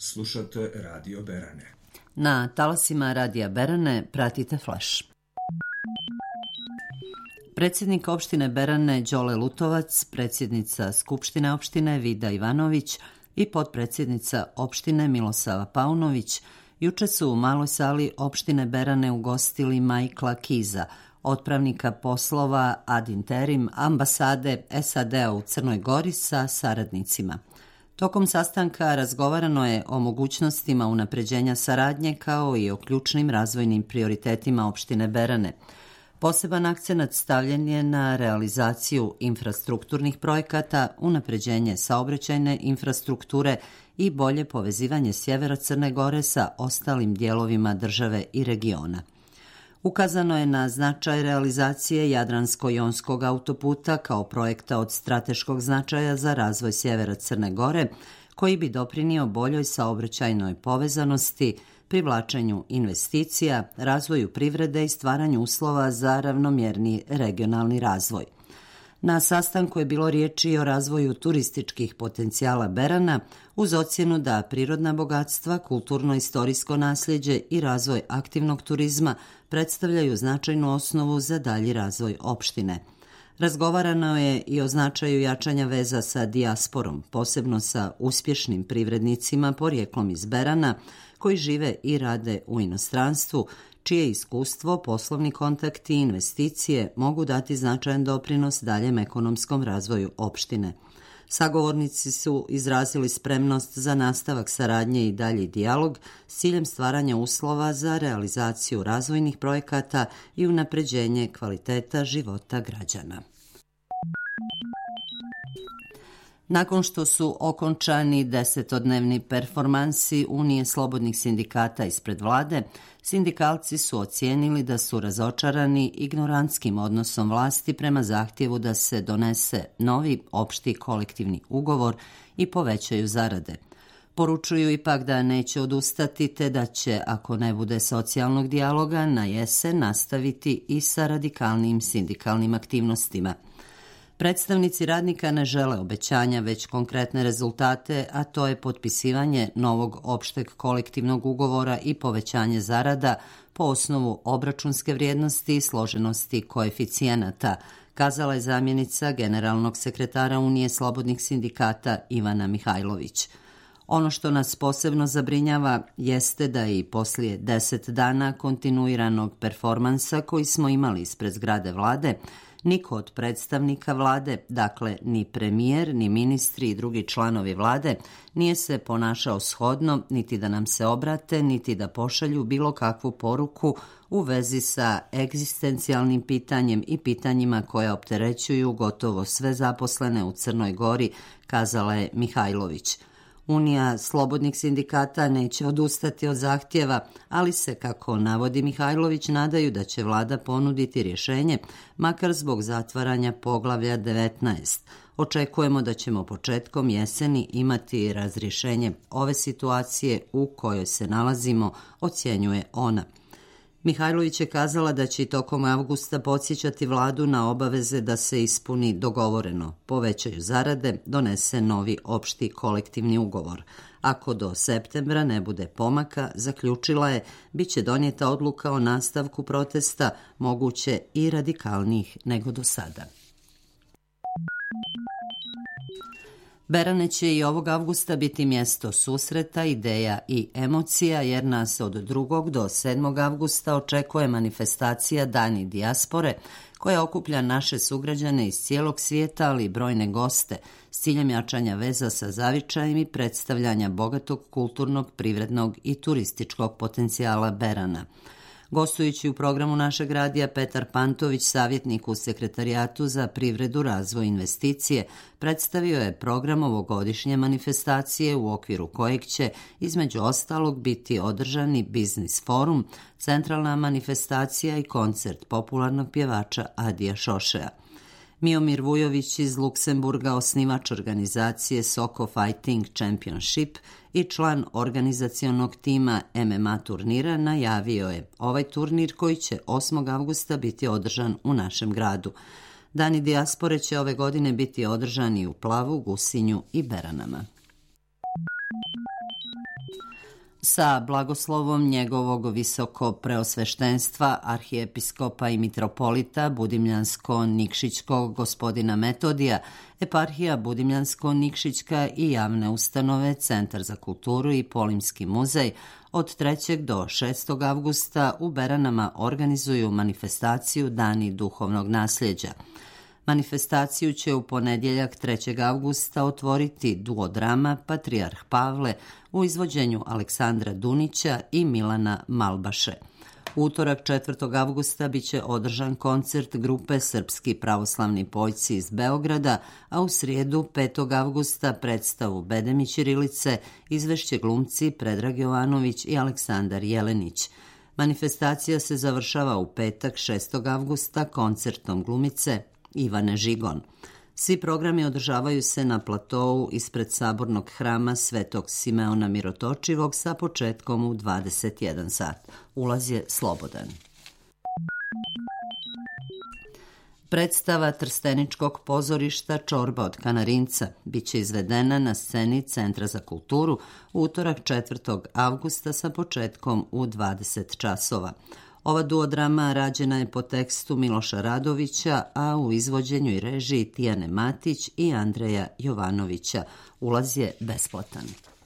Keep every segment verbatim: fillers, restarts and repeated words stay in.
Slušate Radio Berane. Na talasima Radija Berane pratite Flash. Predsjednik opštine Berane Đole Lutovac, predsjednica Skupštine opštine Vida Ivanović i potpredsjednica opštine Milosava Paunović juče su u maloj sali opštine Berane ugostili Michaela Keesa, otpravnika poslova ad interim ambasade S A D-a u Crnoj Gori sa saradnicima. Tokom sastanka razgovarano je o mogućnostima unapređenja saradnje kao i o ključnim razvojnim prioritetima opštine Berane. Poseban akcenat stavljen je na realizaciju infrastrukturnih projekata, unapređenje saobraćajne infrastrukture i bolje povezivanje sjevera Crne Gore sa ostalim dijelovima države i regiona. Ukazano je na značaj realizacije Jadransko-jonskog autoputa kao projekta od strateškog značaja za razvoj sjevera Crne Gore, koji bi doprinio boljoj saobraćajnoj povezanosti, privlačenju investicija, razvoju privrede i stvaranju uslova za ravnomjerni regionalni razvoj. Na sastanku je bilo riječi i o razvoju turističkih potencijala Berana uz ocjenu da prirodna bogatstva, kulturno-istorijsko nasljeđe i razvoj aktivnog turizma predstavljaju značajnu osnovu za dalji razvoj opštine. Razgovarano je i o značaju jačanja veza sa dijasporom, posebno sa uspješnim privrednicima porijeklom iz Berana koji žive i rade u inostranstvu, čije iskustvo, poslovni kontakti i investicije mogu dati značajan doprinos daljem ekonomskom razvoju opštine. Sagovornici su izrazili spremnost za nastavak saradnje i dalji dijalog s ciljem stvaranja uslova za realizaciju razvojnih projekata i unapređenje kvaliteta života građana. Nakon što su okončani desetodnevni performansi Unije slobodnih sindikata ispred vlade, sindikalci su ocijenili da su razočarani ignorantskim odnosom vlasti prema zahtjevu da se donese novi opšti kolektivni ugovor i povećaju zarade. Poručuju ipak da neće odustati te da će, ako ne bude socijalnog dijaloga, na jesen nastaviti i sa radikalnim sindikalnim aktivnostima. Predstavnici radnika ne žele obećanja, već konkretne rezultate, a to je potpisivanje novog opšteg kolektivnog ugovora i povećanje zarada po osnovu obračunske vrijednosti i složenosti koeficijenata, kazala je zamjenica generalnog sekretara Unije slobodnih sindikata Ivana Mihajlović. Ono što nas posebno zabrinjava jeste da i poslije deset dana kontinuiranog performansa koji smo imali ispred zgrade vlade, niko od predstavnika vlade, dakle ni premijer, ni ministri i drugi članovi vlade, nije se ponašao shodno niti da nam se obrate, niti da pošalju bilo kakvu poruku u vezi sa egzistencijalnim pitanjem i pitanjima koja opterećuju gotovo sve zaposlene u Crnoj Gori, kazala je Mihajlović. Unija slobodnih sindikata neće odustati od zahtjeva, ali se, kako navodi Mihajlović, nadaju da će vlada ponuditi rješenje, makar zbog zatvaranja poglavlja devetnaest. Očekujemo da ćemo početkom jeseni imati razrješenje ove situacije u kojoj se nalazimo, ocjenjuje ona. Mihajlović je kazala da će i tokom avgusta podsjećati vladu na obaveze da se ispuni dogovoreno, povećaju zarade, donese novi opšti kolektivni ugovor. Ako do septembra ne bude pomaka, zaključila je, bit će donijeta odluka o nastavku protesta, moguće i radikalnijih nego do sada. Berane će i ovog avgusta biti mjesto susreta, ideja i emocija, jer nas od drugog do sedmog avgusta očekuje manifestacija Dani dijaspore, koja okuplja naše sugrađane iz cijelog svijeta, ali i brojne goste, s ciljem jačanja veza sa zavičajem i predstavljanja bogatog kulturnog, privrednog i turističkog potencijala Berana. Gostujući u programu našeg radija, Petar Pantović, savjetnik u Sekretarijatu za privredu, razvoj i investicije, predstavio je program ovogodišnje manifestacije u okviru kojeg će, između ostalog, biti održani biznis forum, centralna manifestacija i koncert popularnog pjevača Adija Šošea. Miomir Vujović iz Luksemburga, osnivač organizacije Soko Fighting Championship i član organizacionog tima M M A turnira, najavio je ovaj turnir koji će osmog avgusta biti održan u našem gradu. Dani dijaspore će ove godine biti održani u Plavu, Gusinju i Beranama. Sa blagoslovom njegovog visoko preosveštenstva, arhijepiskopa i mitropolita Budimljansko-Nikšićkog gospodina Metodija, eparhija Budimljansko-Nikšićka i javne ustanove, Centar za kulturu i Polimski muzej od trećeg do šestog avgusta u Beranama organizuju manifestaciju Dani duhovnog nasljeđa. Manifestaciju će u ponedjeljak trećeg avgusta otvoriti duodrama Patrijarh Pavle u izvođenju Aleksandra Dunića i Milana Malbaše. U utorak četvrtog avgusta biće održan koncert grupe Srpski pravoslavni pojci iz Beograda, a u srijedu petog avgusta predstavu Bedem i ćirilice izvešće glumci Predrag Jovanović i Aleksandar Jelenić. Manifestacija se završava u petak šestog avgusta koncertom glumice Ivane Žigon. Svi programi održavaju se na platou ispred sabornog hrama Svetog Simeona Mirotočivog sa početkom u dvadeset jedan sat. Ulaz je slobodan. Predstava Trsteničkog pozorišta Čorba od Kanarinca biće izvedena na sceni Centra za kulturu u utorak četvrtog avgusta sa početkom u dvadeset časova. Ova duodrama rađena je po tekstu Miloša Radovića, a u izvođenju i režiji Tijane Matić i Andreja Jovanovića. Ulaz je besplatan.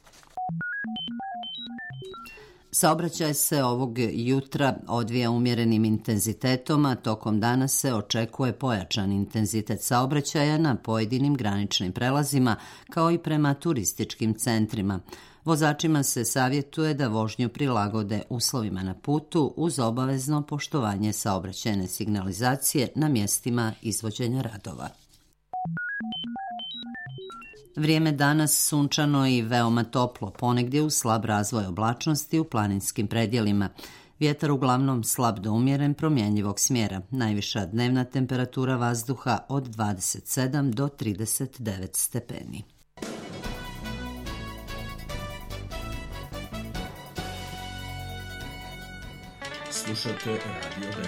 Saobraćaj se ovog jutra odvija umjerenim intenzitetom, a tokom dana se očekuje pojačan intenzitet saobraćaja na pojedinim graničnim prelazima, kao i prema turističkim centrima. Vozačima se savjetuje da vožnju prilagode uslovima na putu uz obavezno poštovanje saobraćajne signalizacije na mjestima izvođenja radova. Vrijeme danas sunčano i veoma toplo, ponegdje uz slab razvoj oblačnosti u planinskim predjelima. Vjetar uglavnom slab do umjeren, promjenjivog smjera. Najviša dnevna temperatura vazduha od dvadeset sedam do trideset devet stepeni. Slušate Radio